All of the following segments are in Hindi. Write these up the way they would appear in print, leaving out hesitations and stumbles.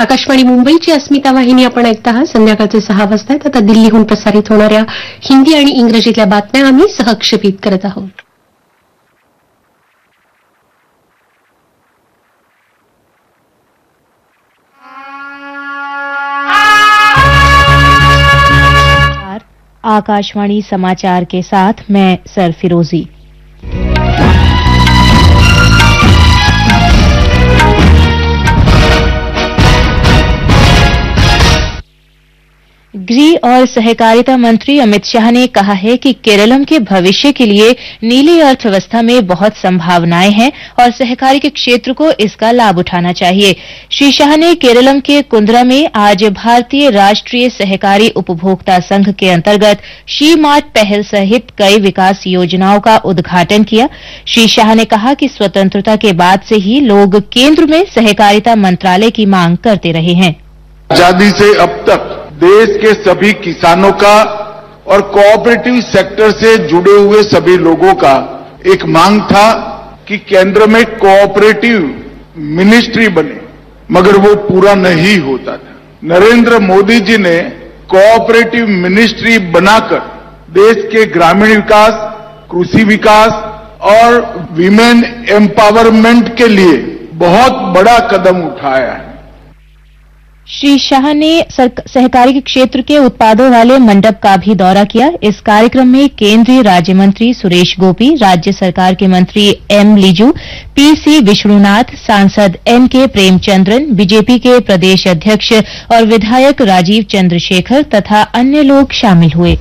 आकाशवाणी मुंबईची अस्मिता वाहिनी आपण ऐकता आहात. संध्याकाळचे 6 वाजता आहेत. आता दिल्लीहून प्रसारित होणाऱ्या हिंदी आणि इंग्रजीतल्या बातम्या आम्ही सहक्षेपित करत आहोत. आकाशवाणी समाचार के साथ मैं सरफिरोजी. गृह और सहकारिता मंत्री अमित शाह ने कहा है कि केरलम के भविष्य के लिए नीली अर्थव्यवस्था में बहुत संभावनाएं हैं और सहकारी के क्षेत्र को इसका लाभ उठाना चाहिए. श्री शाह ने केरलम के कुंद्रा में आज भारतीय राष्ट्रीय सहकारी उपभोक्ता संघ के अंतर्गत शी मार्ट पहल सहित कई विकास योजनाओं का उद्घाटन किया. श्री शाह ने कहा कि स्वतंत्रता के बाद से ही लोग केंद्र में सहकारिता मंत्रालय की मांग करते रहे हैं. आजादी से अब तक देश के सभी किसानों का और कोऑपरेटिव सेक्टर से जुड़े हुए सभी लोगों का एक मांग था कि केंद्र में कोऑपरेटिव मिनिस्ट्री बने, मगर वो पूरा नहीं होता था. नरेंद्र मोदी जी ने कोऑपरेटिव मिनिस्ट्री बनाकर देश के ग्रामीण विकास, कृषि विकास और विमेन एम्पावरमेंट के लिए बहुत बड़ा कदम उठाया है. श्री शाह ने सहकारी के क्षेत्र के उत्पादों वाले मंडप का भी दौरा किया. इस कार्यक्रम में केंद्रीय राज्य मंत्री सुरेश गोपी, राज्य सरकार के मंत्री एम लिजू, पीसी विष्णुनाथ, सांसद एनके प्रेमचंद्रन, बीजेपी के प्रदेश अध्यक्ष और विधायक राजीव चंद्रशेखर तथा अन्य लोग शामिल हुए.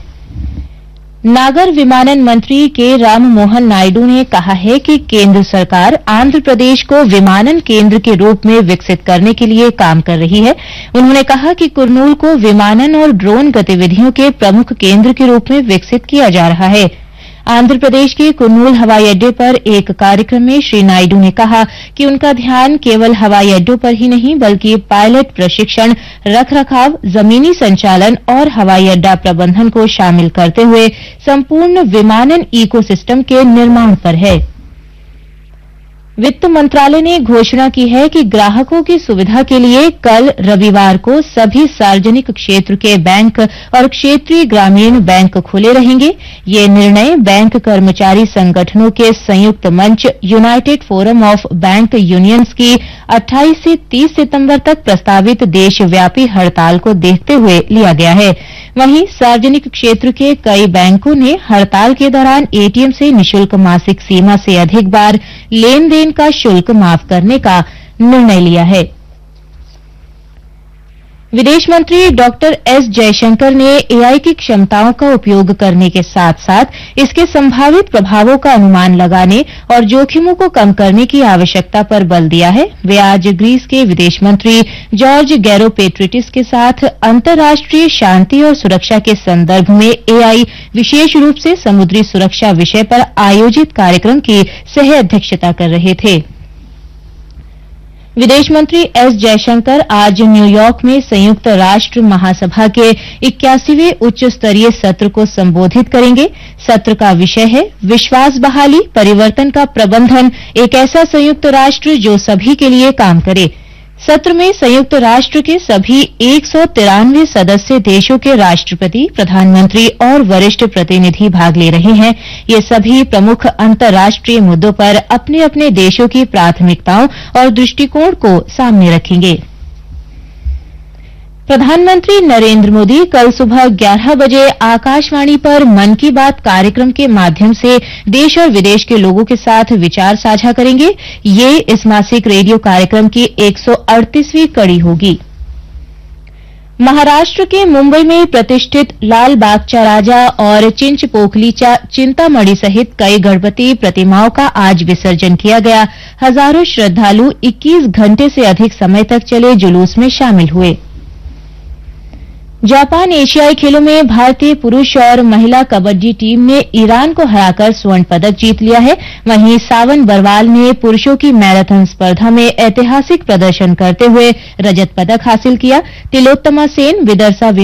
नागर विमानन मंत्री के राम मोहन नायडू ने कहा है कि केंद्र सरकार आंध्र प्रदेश को विमानन केंद्र के रूप में विकसित करने के लिए काम कर रही है. उन्होंने कहा कि कुर्नूल को विमानन और ड्रोन गतिविधियों के प्रमुख केंद्र के रूप में विकसित किया जा रहा है. आंध्र प्रदेश के कुर्नूल हवाई अड्डे पर एक कार्यक्रम में श्री नायडू ने कहा कि उनका ध्यान केवल हवाई अड्डों पर ही नहीं बल्कि पायलट प्रशिक्षण, रखरखाव, जमीनी संचालन और हवाई अड्डा प्रबंधन को शामिल करते हुए संपूर्ण विमानन इकोसिस्टम के निर्माण पर है. वित्त मंत्रालय ने घोषणा की है कि ग्राहकों की सुविधा के लिए कल रविवार को सभी सार्वजनिक क्षेत्र के बैंक और क्षेत्रीय ग्रामीण बैंक खुले रहेंगे. ये निर्णय बैंक कर्मचारी संगठनों के संयुक्त मंच United forum of bank unions की 28 से 30 सितंबर तक प्रस्तावित देशव्यापी हड़ताल को देखते हुए लिया गया है. वहीं सार्वजनिक क्षेत्र के कई बैंकों ने हड़ताल के दौरान एटीएम से निःशुल्क मासिक सीमा से अधिक बार लेन देन का शुल्क माफ करने का निर्णय लिया है. विदेश मंत्री डॉक्टर एस जयशंकर ने एआई की क्षमताओं का उपयोग करने के साथ साथ इसके संभावित प्रभावों का अनुमान लगाने और जोखिमों को कम करने की आवश्यकता पर बल दिया है. वे आज ग्रीस के विदेश मंत्री जॉर्ज गैरोपेट्रिटिस के साथ अंतर्राष्ट्रीय शांति और सुरक्षा के संदर्भ में एआई, विशेष रूप से समुद्री सुरक्षा विषय पर आयोजित कार्यक्रम की सह अध्यक्षता कर रहे थे. विदेश मंत्री एस जयशंकर आज न्यूयॉर्क में संयुक्त राष्ट्र महासभा के 81वें उच्च स्तरीय सत्र को संबोधित करेंगे. सत्र का विषय है विश्वास बहाली, परिवर्तन का प्रबंधन, एक ऐसा संयुक्त राष्ट्र जो सभी के लिए काम करे. सत्र में संयुक्त राष्ट्र के सभी 193 सदस्य देशों के राष्ट्रपति, प्रधानमंत्री और वरिष्ठ प्रतिनिधि भाग ले रहे हैं. ये सभी प्रमुख अंतर्राष्ट्रीय मुद्दों पर अपने अपने देशों की प्राथमिकताओं और दृष्टिकोण को सामने रखेंगे. प्रधानमंत्री नरेंद्र मोदी कल सुबह 11 बजे आकाशवाणी पर मन की बात कार्यक्रम के माध्यम से देश और विदेश के लोगों के साथ विचार साझा करेंगे. ये इस मासिक रेडियो कार्यक्रम की 138वीं कड़ी होगी. महाराष्ट्र के मुंबई में प्रतिष्ठित लाल बागचा राजा और चिंचपोकलीच्या चिंतामणि सहित कई गणपति प्रतिमाओं का आज विसर्जन किया गया. हजारों श्रद्धालु 21 घंटे से अधिक समय तक चले जुलूस में शामिल हुए. जापान एशियाई खेलों में भारतीय पुरुष और महिला कबड्डी टीम ने ईरान को हराकर स्वर्ण पदक जीत लिया है. वहीं सावन बरवाल ने पुरुषों की मैराथन स्पर्धा में ऐतिहासिक प्रदर्शन करते हुए रजत पदक हासिल किया. तिलोत्तमा सेन, विदर्शा